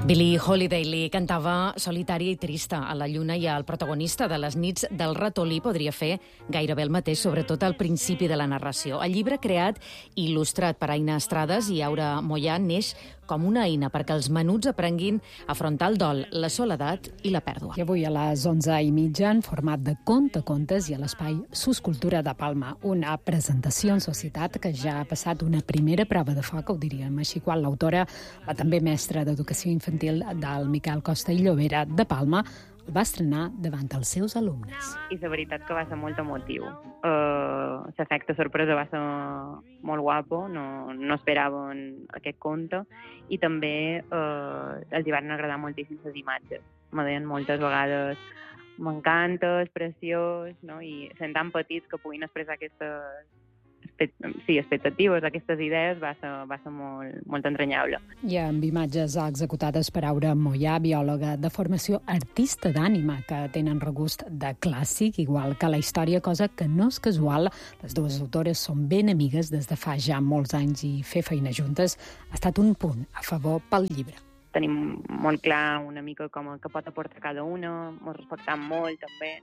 Billie Holiday li cantava solitària i trista a la lluna i el protagonista de les nits del ratolí podria fer gairebé el mateix, sobretot al principi de la narració. El llibre creat i il·lustrat per Aina Estrades i Aura Moyà neix com una eina perquè els menuts aprenguin a afrontar el dol, la soledat i la pèrdua. I avui a les 11:30 en format de contes i a l'espai Suscultura de Palma, una presentació en societat que ja ha passat una primera prova de foc, ho diríem així, quan l'autora, la també mestra d'Educació Infantil del Miquel Costa i Llobera de Palma, el va estrenar davant els seus alumnes. I la veritat que va ser molt emotiu. L'efecte sorpresa va ser molt guapo, no esperaven aquest conte, i també els hi van agradar moltíssim les imatges. Me deien moltes vegades m'encanta, és preciós, no? I sent tan petits que puguin expressar aquestes expectatives, aquestes idees, va ser molt entranyable. I amb imatges executades per Aura Moyà, biòloga de formació, artista d'ànima, que tenen regust de clàssic, igual que la història, cosa que no és casual. Les dues autores són ben amigues des de fa ja molts anys i fer feina juntes ha estat un punt a favor pel llibre. Tenim molt clar una mica com que pot aportar cada una, ens respectam molt també.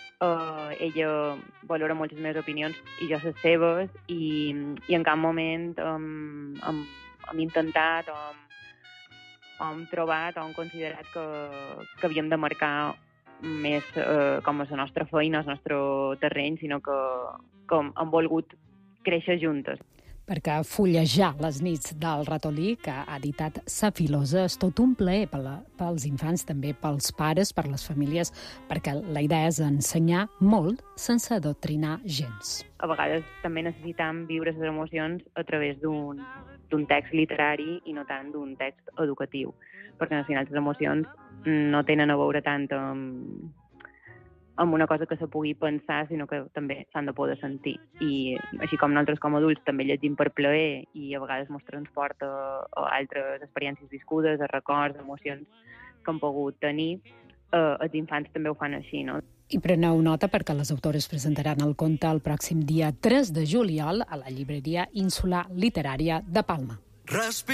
Ella valora molt les meves opinions i jo les seves, i en cap moment hem intentat o hem trobat o hem considerat que havíem de marcar més com a la nostra feina, el nostre terreny, sinó que hem volgut créixer juntes. Perquè fullejar les nits del ratolí, que ha editat Sa Filosa, és tot un plaer pels infants, també pels pares, per les famílies, perquè la idea és ensenyar molt sense adoctrinar gens. A vegades també necessitem viure les emocions a través d'un text literari i no tant d'un text educatiu, perquè al final les emocions no tenen a veure tant amb una cosa que se pugui pensar, sinó que també s'han de poder sentir. I així com nosaltres com a adults també llegim per plaer i a vegades ens transporta a altres experiències viscudes, a records, a emocions que han pogut tenir, els infants també ho fan així, no? I preneu nota perquè les autores presentaran el conte el pròxim dia 3 de juliol a la llibreria Insular Literària de Palma.